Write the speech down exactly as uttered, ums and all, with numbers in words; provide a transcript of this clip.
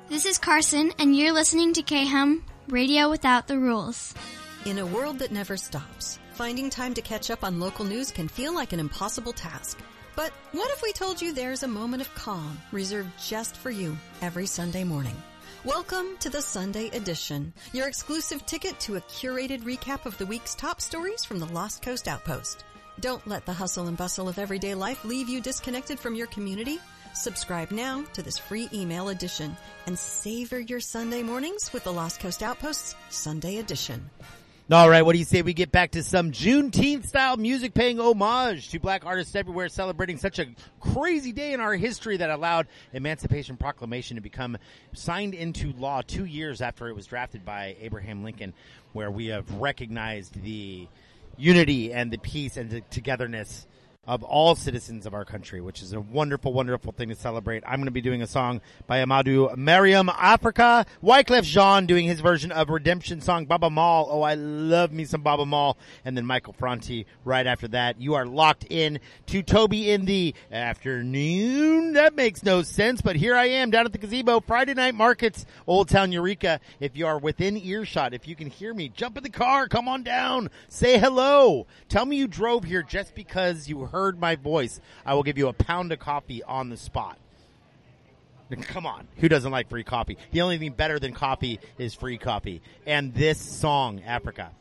This is Carson, and you're listening to K H U M, Radio Without the Rules. In a world that never stops, finding time to catch up on local news can feel like an impossible task. But what if we told you there's a moment of calm reserved just for you every Sunday morning? Welcome to the Sunday Edition, your exclusive ticket to a curated recap of the week's top stories from the Lost Coast Outpost. Don't let the hustle and bustle of everyday life leave you disconnected from your community. Subscribe now to this free email edition and savor your Sunday mornings with the Lost Coast Outpost's Sunday Edition. All right, what do you say we get back to some Juneteenth-style music paying homage to black artists everywhere celebrating such a crazy day in our history that allowed Emancipation Proclamation to become signed into law two years after it was drafted by Abraham Lincoln, where we have recognized the unity and the peace and the togetherness of all citizens of our country, which is a wonderful, wonderful thing to celebrate. I'm going to be doing a song by Amadou Mariam Africa. Wyclef Jean doing his version of Redemption song, Baba Mal. Oh, I love me some Baba Mal. And then Michael Franti right after that. You are locked in to Toby in the afternoon. That makes no sense, but here I am down at the gazebo, Friday Night Markets, Old Town Eureka. If you are within earshot, if you can hear me, jump in the car, come on down, say hello. Tell me you drove here just because you heard heard my voice. I will give you a pound of coffee on the spot. Come on. Who doesn't like free coffee? The only thing better than coffee is free coffee. And this song, Africa.